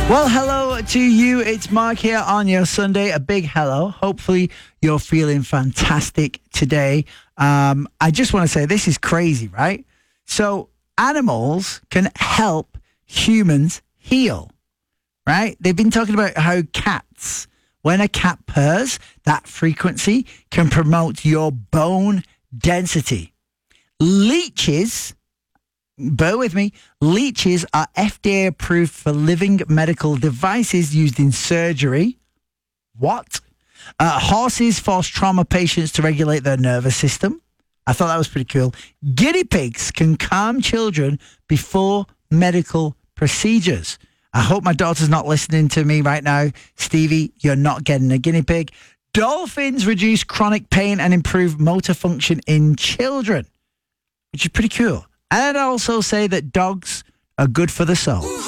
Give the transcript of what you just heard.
Well, hello to you. It's Mark here on your Sunday. A big hello. Hopefully you're feeling fantastic today. I just want to say this is crazy, right? So animals can help humans heal, right? They've been talking about how cats, when a cat purrs, that frequency can promote your bone density. Leeches, bear with me, leeches are FDA approved for living medical devices used in surgery. What? Horses force trauma patients to regulate their nervous system. I thought that was pretty cool. Guinea pigs can calm children before medical procedures. I hope my daughter's not listening to me right now. Stevie, you're not getting a guinea pig. Dolphins reduce chronic pain and improve motor function in children, which is pretty cool. And I'd also say that dogs are good for the soul.